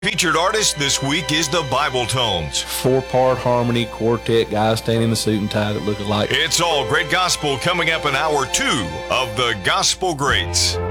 Featured artist this week is the Bible Tones. 4-part harmony quartet, guys standing in the suit and tie that look alike. It's all great gospel coming up in hour 2 of the Gospel Greats.